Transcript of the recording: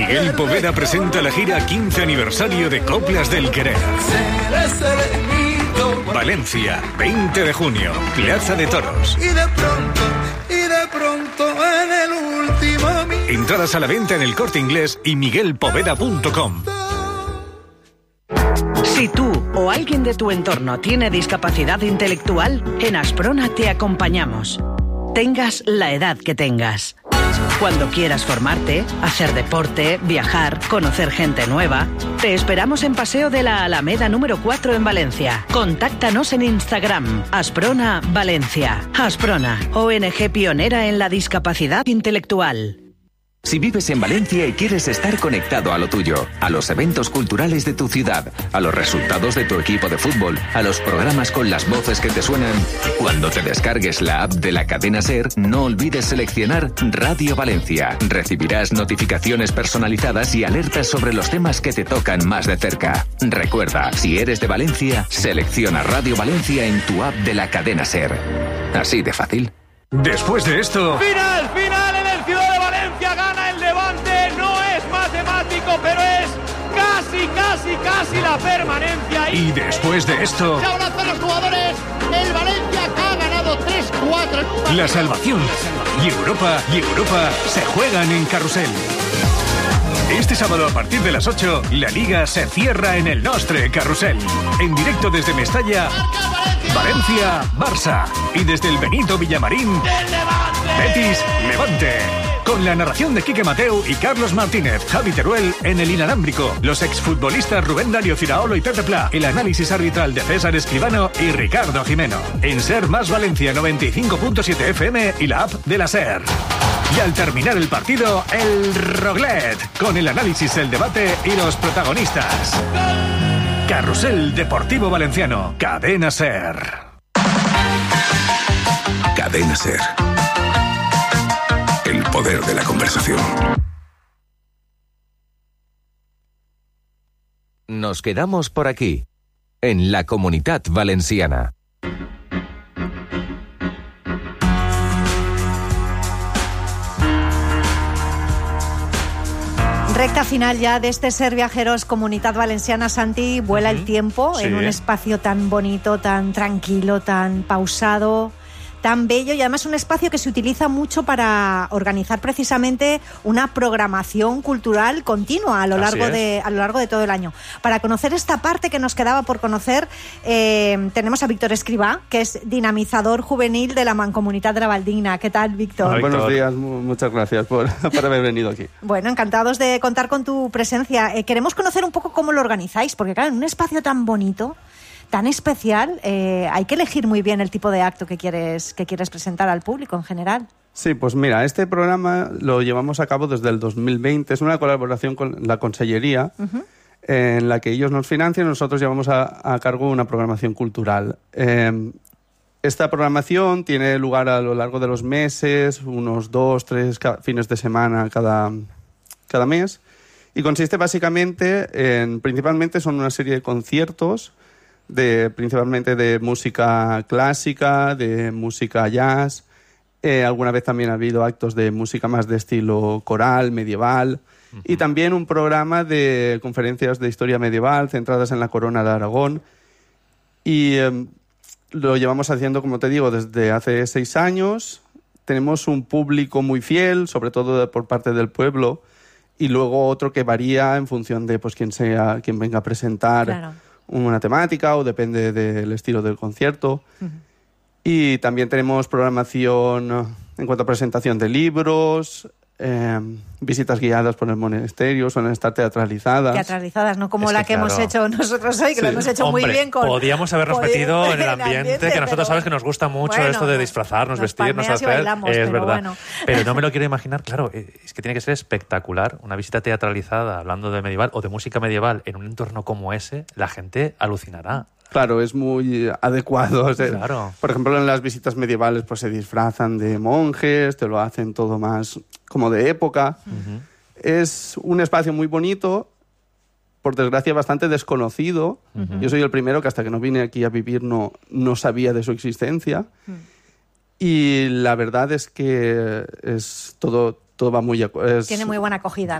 Miguel Poveda presenta la gira 15 aniversario de Coplas del Querer. Valencia, 20 de junio, Plaza de Toros. Y de pronto en el último minuto. Entradas a la venta en El Corte Inglés y miguelpoveda.com. Si tú o alguien de tu entorno tiene discapacidad intelectual, en Asprona te acompañamos. Tengas la edad que tengas. Cuando quieras formarte, hacer deporte, viajar, conocer gente nueva, te esperamos en Paseo de la Alameda número 4 en Valencia. Contáctanos en Instagram, Asprona Valencia. Asprona, ONG pionera en la discapacidad intelectual. Si vives en Valencia y quieres estar conectado a lo tuyo, a los eventos culturales de tu ciudad, a los resultados de tu equipo de fútbol, a los programas con las voces que te suenan, cuando te descargues la app de la cadena SER, no olvides seleccionar Radio Valencia. Recibirás notificaciones personalizadas y alertas sobre los temas que te tocan más de cerca. Recuerda, si eres de Valencia, selecciona Radio Valencia en tu app de la cadena SER. Así de fácil. Después de esto... ¡Final en el Ciudad de Valencia! Gana el Levante, no es matemático, pero es casi la permanencia. Y después de esto... Se abrazan los jugadores, el Valencia ha ganado 3-4. La salvación y Europa se juegan en Carrusel. Este sábado a partir de las 8, la Liga se cierra en el Nostre Carrusel. En directo desde Mestalla, Valencia, Barça. Y desde el Benito Villamarín, Betis, Levante. Con la narración de Quique Mateu y Carlos Martínez, Javi Teruel en el inalámbrico, los exfutbolistas Rubén Darío Ciraolo y Pepe Pla, el análisis arbitral de César Escribano y Ricardo Jimeno. En SER más Valencia 95.7 FM y la app de la SER. Y al terminar el partido, el Roglet, con el análisis, el debate y los protagonistas. Carrusel Deportivo Valenciano, Cadena SER. Cadena SER. El poder de la conversación. Nos quedamos por aquí, en la Comunitat Valenciana. Recta final ya de este Ser Viajeros Comunitat Valenciana. Santi, vuela el tiempo en un espacio tan bonito, tan tranquilo, tan pausado, tan bello, y además un espacio que se utiliza mucho para organizar precisamente una programación cultural continua a lo largo de todo el año. Para conocer esta parte que nos quedaba por conocer, tenemos a Víctor Escribá, que es dinamizador juvenil de la Mancomunitat de la Valldigna. ¿Qué tal, Víctor? Hola, Buenos días, muchas gracias por haber venido aquí. Bueno, encantados de contar con tu presencia. Queremos conocer un poco cómo lo organizáis, porque claro, en un espacio tan bonito, tan especial, hay que elegir muy bien el tipo de acto que quieres presentar al público en general. Sí, pues mira, este programa lo llevamos a cabo desde el 2020. Es una colaboración con la Consellería, en la que ellos nos financian y nosotros llevamos a cargo una programación cultural. Esta programación tiene lugar a lo largo de los meses, unos 2-3 fines de semana cada mes, y consiste básicamente principalmente son una serie de conciertos principalmente de música clásica, de música jazz. Alguna vez también ha habido actos de música más de estilo coral, medieval, y también un programa de conferencias de historia medieval centradas en la corona de Aragón. Y lo llevamos haciendo, como te digo, desde hace 6 años. Tenemos un público muy fiel, sobre todo por parte del pueblo, y luego otro que varía en función de quien venga a presentar. Claro. Una temática o depende del estilo del concierto. Y también tenemos programación en cuanto a presentación de libros, visitas guiadas por el monasterio, suelen estar teatralizadas. Teatralizadas, no como la que hemos hecho nosotros hoy, que lo hemos hecho muy bien. Podíamos habernos metido en el ambiente, que nosotros sabes que nos gusta mucho esto de disfrazarnos, vestirnos, hacer. Bailamos, es verdad. Bueno. Pero no me lo quiero imaginar, claro, es que tiene que ser espectacular. Una visita teatralizada hablando de medieval o de música medieval en un entorno como ese, la gente alucinará. Claro, es muy adecuado. O sea, claro. Por ejemplo, en las visitas medievales pues se disfrazan de monjes, te lo hacen todo más como de época. Es un espacio muy bonito, por desgracia bastante desconocido. Yo soy el primero que hasta que no vine aquí a vivir no sabía de su existencia. Y la verdad es que todo va muy... Tiene muy buena acogida.